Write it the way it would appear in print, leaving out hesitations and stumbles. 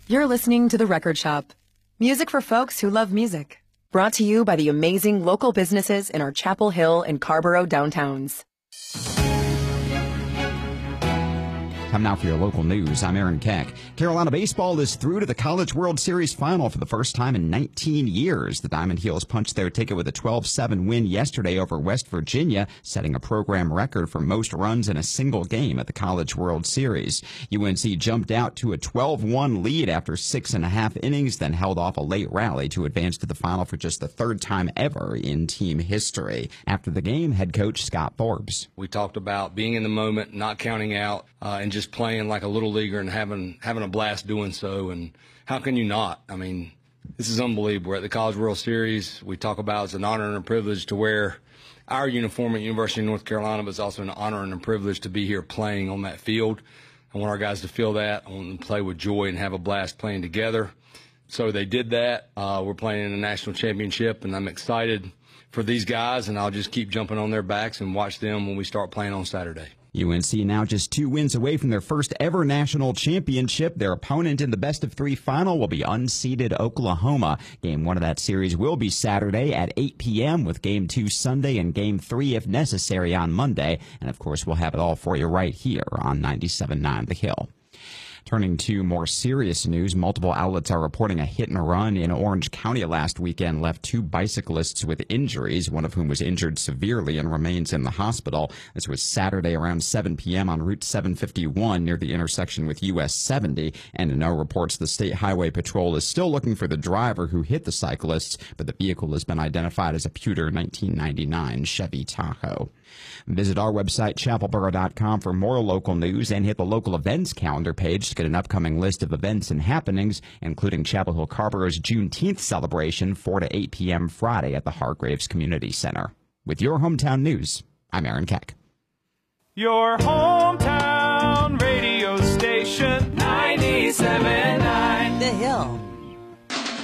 You're listening to The Record Shop. Music for folks who love music. Brought to you by the amazing local businesses in our Chapel Hill and Carborough downtowns. Time now for your local news. I'm Aaron Keck. Carolina baseball is through to the College World Series final for the first time in 19 years. The Diamond Heels punched their ticket with a 12-7 win yesterday over West Virginia, setting a program record for most runs in a single game at the College World Series. UNC jumped out to a 12-1 lead after 6.5 innings, then held off a late rally to advance to the final for just the third time ever in team history. After the game, head coach Scott Forbes. We talked about being in the moment, not counting out, and just playing like a little leaguer and having a blast doing so. And how can you not? I mean, this is unbelievable. We're at the College World Series. We talk about it's an honor and a privilege to wear our uniform at University of North Carolina, but it's also an honor and a privilege to be here playing on that field. I want our guys to feel that. I want them to play with joy and have a blast playing together. So they did that. We're playing in a national championship, and I'm excited for these guys, and I'll just keep jumping on their backs and watch them when we start playing on Saturday. UNC now just 2 wins away from their first ever national championship. Their opponent in the best-of-3 final will be unseeded Oklahoma. Game 1 of that series will be Saturday at 8 p.m. with Game 2 Sunday and Game 3, if necessary, on Monday. And, of course, we'll have it all for you right here on 97.9 The Hill. Turning to more serious news, multiple outlets are reporting a hit-and-run in Orange County last weekend left 2 bicyclists with injuries, one of whom was injured severely and remains in the hospital. This was Saturday around 7 p.m. on Route 751 near the intersection with US 70, and in no reports the State Highway Patrol is still looking for the driver who hit the cyclists, but the vehicle has been identified as a pewter 1999 Chevy Tahoe. Visit our website, chapelboro.com, for more local news, and hit the local events calendar page to get an upcoming list of events and happenings, including Chapel Hill Carborough's Juneteenth celebration, 4 to 8 p.m. Friday at the Hargraves Community Center. With your hometown news, I'm Aaron Keck. Your hometown